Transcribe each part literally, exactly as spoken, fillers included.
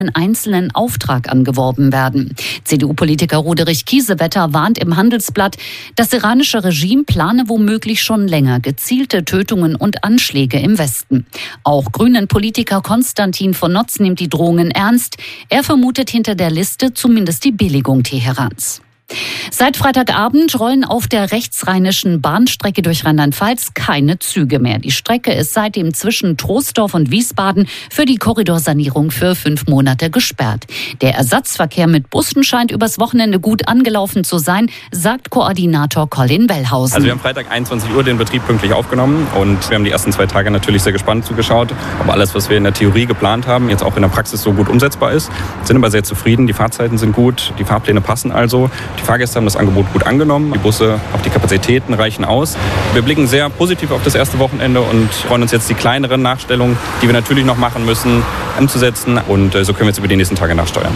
einzelnen Auftrag angeworben werden. C D U-Politiker Roderich Kiesewetter warnt im Handelsblatt, das iranische Regime plane womöglich schon länger gezielte Tötungen und Anschläge im Westen. Auch Grünen-Politiker Konstantin von Notz nimmt die Drohungen ernst. Er vermutet hinter der Liste zumindest die Billigung Teherans. Seit Freitagabend rollen auf der rechtsrheinischen Bahnstrecke durch Rheinland-Pfalz keine Züge mehr. Die Strecke ist seitdem zwischen Troisdorf und Wiesbaden für die Korridorsanierung für fünf Monate gesperrt. Der Ersatzverkehr mit Bussen scheint übers Wochenende gut angelaufen zu sein, sagt Koordinator Colin Wellhausen. Also wir haben Freitag einundzwanzig Uhr den Betrieb pünktlich aufgenommen und wir haben die ersten zwei Tage natürlich sehr gespannt zugeschaut, ob alles, was wir in der Theorie geplant haben, jetzt auch in der Praxis so gut umsetzbar ist. Sind aber sehr zufrieden, die Fahrzeiten sind gut, die Fahrpläne passen also. Die Fahrgäste haben das Angebot gut angenommen. Die Busse, auch die Kapazitäten reichen aus. Wir blicken sehr positiv auf das erste Wochenende und freuen uns jetzt, die kleineren Nachstellungen, die wir natürlich noch machen müssen, umzusetzen. Und so können wir jetzt über die nächsten Tage nachsteuern.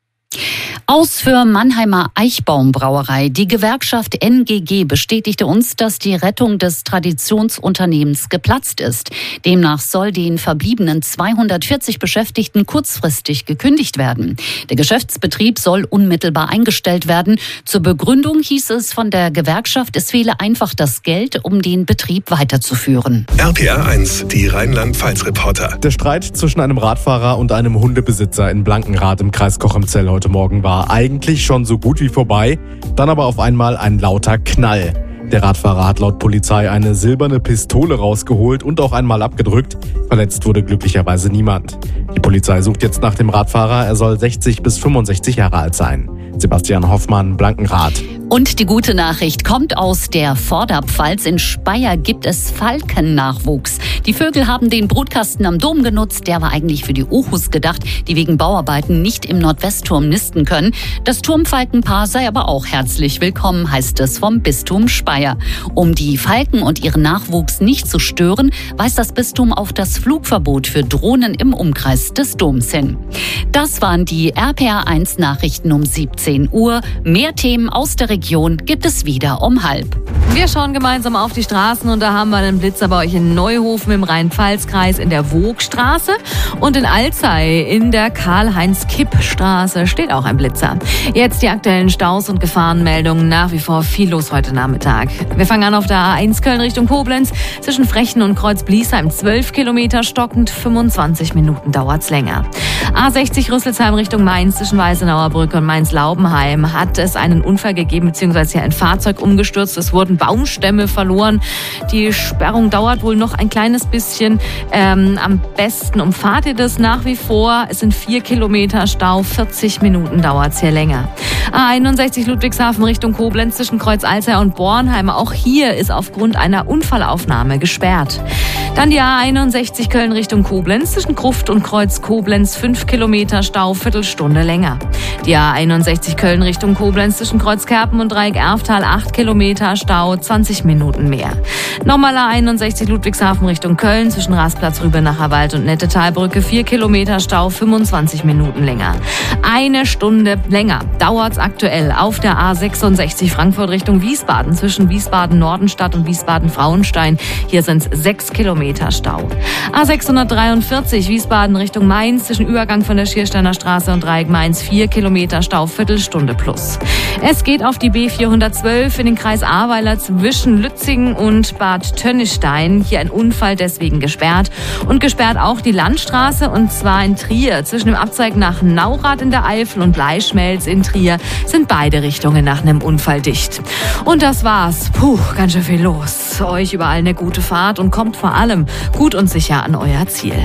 Aus für Mannheimer Eichbaum-Brauerei. Die Gewerkschaft N G G bestätigte uns, dass die Rettung des Traditionsunternehmens geplatzt ist. Demnach soll den verbliebenen zweihundertvierzig Beschäftigten kurzfristig gekündigt werden. Der Geschäftsbetrieb soll unmittelbar eingestellt werden. Zur Begründung hieß es von der Gewerkschaft, es fehle einfach das Geld, um den Betrieb weiterzuführen. R P R eins, die Rheinland-Pfalz-Reporter. Der Streit zwischen einem Radfahrer und einem Hundebesitzer in Blankenrath im Kreis Cochem-Zell heute Morgen war eigentlich schon so gut wie vorbei, dann aber auf einmal ein lauter Knall. Der Radfahrer hat laut Polizei eine silberne Pistole rausgeholt und auch einmal abgedrückt. Verletzt wurde glücklicherweise niemand. Die Polizei sucht jetzt nach dem Radfahrer. Er soll sechzig bis fünfundsechzig Jahre alt sein. Sebastian Hoffmann, Blankenrath. Und die gute Nachricht kommt aus der Vorderpfalz. In Speyer gibt es Falkennachwuchs. Die Vögel haben den Brutkasten am Dom genutzt. Der war eigentlich für die Ohus gedacht, die wegen Bauarbeiten nicht im Nordwestturm nisten können. Das Turmfalkenpaar sei aber auch herzlich willkommen, heißt es vom Bistum Speyer. Um die Falken und ihren Nachwuchs nicht zu stören, weist das Bistum auf das Flugverbot für Drohnen im Umkreis des Doms hin. Das waren die R P R eins Nachrichten um siebzehn Uhr. Mehr Themen aus der Region gibt es wieder um halb. Wir schauen gemeinsam auf die Straßen und da haben wir einen Blitzer bei euch in Neuhofen im Rhein-Pfalz-Kreis in der Wogstraße und in Alzey in der Karl-Heinz-Kipp-Straße steht auch ein Blitzer. Jetzt die aktuellen Staus und Gefahrenmeldungen, nach wie vor viel los heute Nachmittag. Wir fangen an auf der A eins Köln Richtung Koblenz, zwischen Frechen und Kreuz-Bliesheim zwölf Kilometer stockend, fünfundzwanzig Minuten dauert's länger. A sechzig Rüsselsheim Richtung Mainz zwischen Weißenauer Brücke und Mainz-Laubenheim hat es einen Unfall gegeben, beziehungsweise hier ein Fahrzeug umgestürzt. Es wurden Baumstämme verloren. Die Sperrung dauert wohl noch ein kleines bisschen. Ähm, am besten umfahrt ihr das nach wie vor. Es sind vier Kilometer Stau, vierzig Minuten dauert es hier länger. A einundsechzig Ludwigshafen Richtung Koblenz zwischen Kreuz Alzey und Bornheim. Auch hier ist aufgrund einer Unfallaufnahme gesperrt. Dann die A einundsechzig Köln Richtung Koblenz zwischen Gruft und Kreuz Koblenz, fünf Kilometer Stau, Viertelstunde länger. Die A einundsechzig Köln Richtung Koblenz zwischen Kreuz Kerpen und Dreieck Erftal, acht Kilometer Stau, zwanzig Minuten mehr. Nochmal A einundsechzig Ludwigshafen Richtung Köln zwischen Rastplatz Rübenacher Wald und Nettetalbrücke, vier Kilometer Stau, fünfundzwanzig Minuten länger. Eine Stunde länger dauert's aktuell auf der A sechsundsechzig Frankfurt Richtung Wiesbaden zwischen Wiesbaden-Nordenstadt und Wiesbaden-Frauenstein. Hier sind's sechs Kilometer Stau. A sechshundertdreiundvierzig Wiesbaden Richtung Mainz zwischen Übergang von der Schiersteiner Straße und Dreieck Mainz, vier Kilometer Stau, Viertelstunde plus. Es geht auf die B vierhundertzwölf in den Kreis Ahrweiler zwischen Lützingen und Bad Tönnistein. Hier ein Unfall, deswegen gesperrt. Und gesperrt auch die Landstraße, und zwar in Trier. Zwischen dem Abzweig nach Naurath in der Eifel und Bleischmelz in Trier sind beide Richtungen nach einem Unfall dicht. Und das war's. Puh, ganz schön viel los. Euch überall eine gute Fahrt und kommt vor allem gut und sicher an euer Ziel.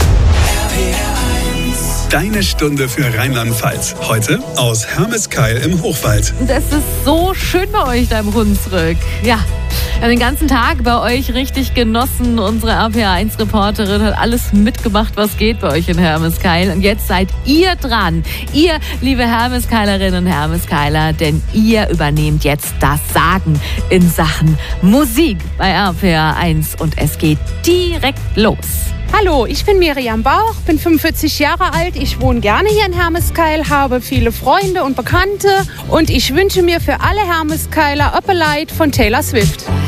Deine Stunde für Rheinland-Pfalz. Heute aus Hermeskeil im Hochwald. Das ist so schön bei euch da im Hunsrück. Ja, wir haben den ganzen Tag bei euch richtig genossen. Unsere R P R eins Reporterin hat alles mitgemacht, was geht bei euch in Hermeskeil. Und jetzt seid ihr dran. Ihr, liebe Hermeskeilerinnen und Hermeskeiler, denn ihr übernehmt jetzt das Sagen in Sachen Musik bei R P R eins. Und es geht direkt los. Hallo, ich bin Miriam Bauch, bin fünfundvierzig Jahre alt. Ich wohne gerne hier in Hermeskeil, habe viele Freunde und Bekannte. Und ich wünsche mir für alle Hermeskeiler Up a Light von Taylor Swift.